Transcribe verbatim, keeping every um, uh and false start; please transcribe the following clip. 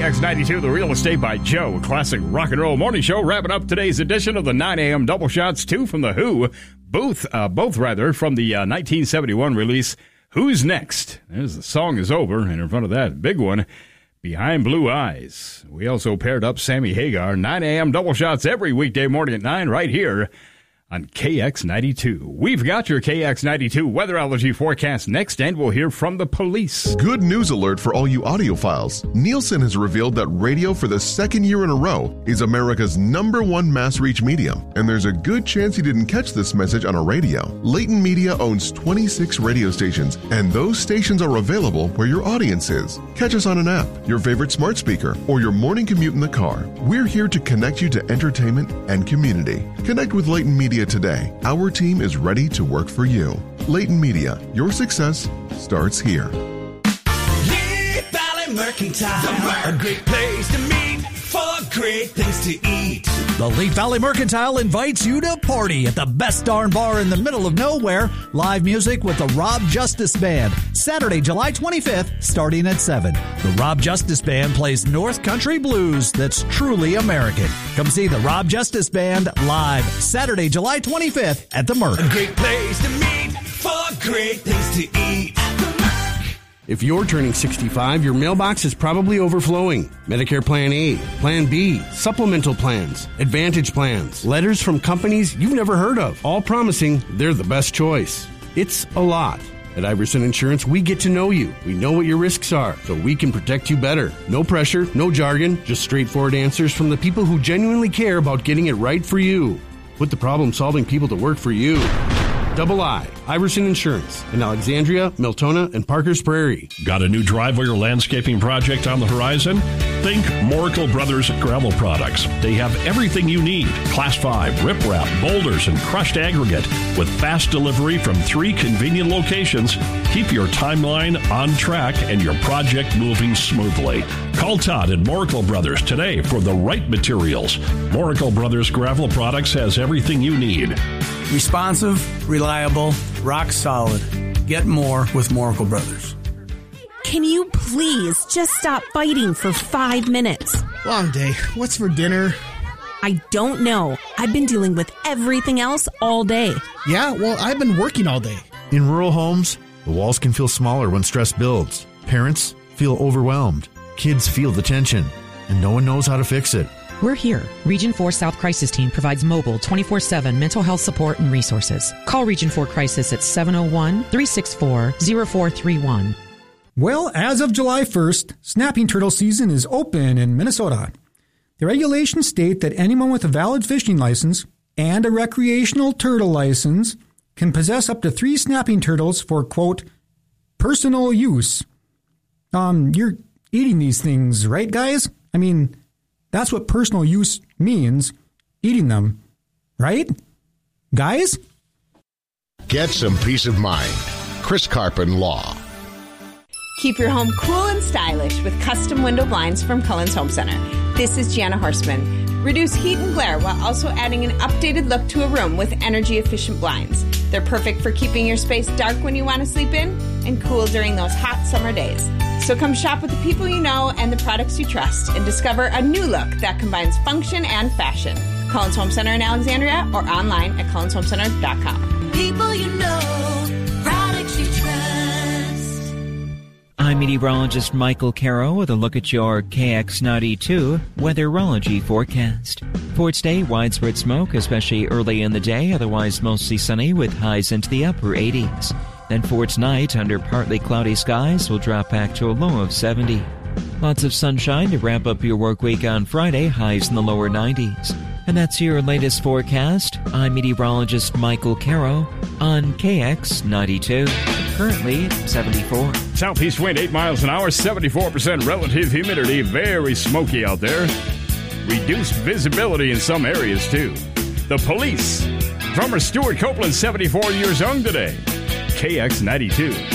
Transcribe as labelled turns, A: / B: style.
A: K X ninety-two, The Real Estate by Joe, a classic rock and roll morning show, wrapping up today's edition of the nine a.m. Double Shots, two from The Who, both, uh, both rather, from the uh, nineteen seventy-one release, Who's Next? As the song is over, and in front of that big one, Behind Blue Eyes. We also paired up Sammy Hagar, nine a.m. Double Shots every weekday morning at nine, right here on K X ninety-two. We've got your K X ninety-two weatherology forecast next, and we'll hear from the police.
B: Good news alert for all you audiophiles. Nielsen has revealed that radio for the second year in a row is America's number one mass reach medium, and there's a good chance you didn't catch this message on a radio. Leighton Media owns twenty-six radio stations, and those stations are available where your audience is. Catch us on an app, your favorite smart speaker, or your morning commute in the car. We're here to connect you to entertainment and community. Connect with Leighton Media today. Our team is ready to work for you. Leighton Media, your success starts here.
C: Lee Valley Mercantile, a great place to meet, full of great things to eat.
D: The Lee Valley Mercantile invites you to party at the best darn bar in the middle of nowhere. Live music with the Rob Justice Band. Saturday, July twenty-fifth, starting at seven. The Rob Justice Band plays North Country blues that's truly American. Come see the Rob Justice Band live Saturday, July twenty-fifth at the Merc.
C: A great place to meet, full of great things to eat.
E: If you're turning sixty-five, your mailbox is probably overflowing. Medicare Plan A, Plan B, supplemental plans, Advantage plans, letters from companies you've never heard of, all promising they're the best choice. It's a lot. At Iverson Insurance, we get to know you. We know what your risks are, so we can protect you better. No pressure, no jargon, just straightforward answers from the people who genuinely care about getting it right for you. Put the problem-solving people to work for you. Double I, Iverson Insurance, in Alexandria, Miltona, and Parker's Prairie.
F: Got a new driveway or landscaping project on the horizon? Think Moracle Brothers Gravel Products. They have everything you need. Class five, riprap, boulders, and crushed aggregate with fast delivery from three convenient locations. Keep your timeline on track and your project moving smoothly. Call Todd at Moracle Brothers today for the right materials. Moracle Brothers Gravel Products has everything you need.
G: Responsive, reliable, rock solid. Get more with Moracle Brothers.
H: Can you please just stop fighting for five minutes?
I: Long day. What's for dinner?
H: I don't know. I've been dealing with everything else all day.
I: Yeah, well, I've been working all day.
J: In rural homes, the walls can feel smaller when stress builds. Parents feel overwhelmed. Kids feel the tension, and no one knows how to fix it.
K: We're here. Region four South Crisis Team provides mobile twenty-four seven mental health support and resources. Call Region four Crisis at seven oh one, three six four, oh four three one.
L: Well, as of July first, snapping turtle season is open in Minnesota. The regulations state that anyone with a valid fishing license and a recreational turtle license can possess up to three snapping turtles for, quote, personal use. Um, you're eating these things, right, guys? I mean, that's what personal use means, eating them, right? Guys?
M: Get some peace of mind. Chris Carpin Law.
N: Keep your home cool and stylish with custom window blinds from Cullen's Home Center. This is Gianna Horstman. Reduce heat and glare while also adding an updated look to a room with energy-efficient blinds. They're perfect for keeping your space dark when you want to sleep in and cool during those hot summer days. So come shop with the people you know and the products you trust and discover a new look that combines function and fashion. Cullen's Home Center in Alexandria or online at cullens home center dot com.
C: People you know, products you trust.
O: I'm meteorologist Michael Caro with a look at your K X ninety-two weatherology forecast. For today, widespread smoke, especially early in the day, otherwise mostly sunny with highs into the upper eighties. Then for tonight, under partly cloudy skies, we'll drop back to a low of seventy. Lots of sunshine to wrap up your work week on Friday, highs in the lower nineties. And that's your latest forecast. I'm meteorologist Michael Caro on K X ninety-two. Currently seventy-four.
A: Southeast wind eight miles an hour, seventy-four percent relative humidity. Very smoky out there. Reduced visibility in some areas, too. The police. Drummer Stuart Copeland, seventy-four years young today. K X ninety-two.